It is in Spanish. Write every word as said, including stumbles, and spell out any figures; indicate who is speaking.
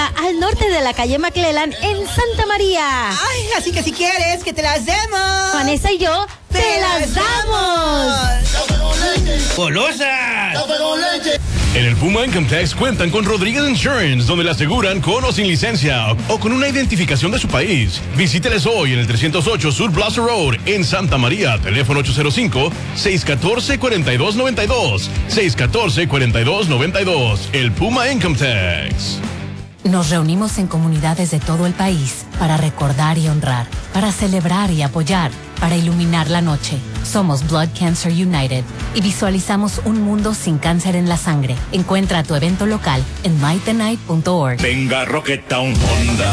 Speaker 1: María, al norte de la calle McClellan, en Santa María.
Speaker 2: Ay, así que si quieres que te las demos,
Speaker 1: Vanessa y yo te, te las damos.
Speaker 3: ¡Golosas! En el Puma Income Tax cuentan con Rodríguez Insurance, donde le aseguran con o sin licencia o con una identificación de su país. Visíteles hoy en el trescientos ocho Sur Plaza Road en Santa María. Teléfono ocho cero cinco, seis uno cuatro, cuatro dos nueve dos. seis uno cuatro, cuatro dos nueve dos. El Puma Income Tax.
Speaker 4: Nos reunimos en comunidades de todo el país para recordar y honrar, para celebrar y apoyar, para iluminar la noche. Somos Blood Cancer United y visualizamos un mundo sin cáncer en la sangre. Encuentra tu evento local en might the night punto org.
Speaker 5: Venga, Rocketown Honda,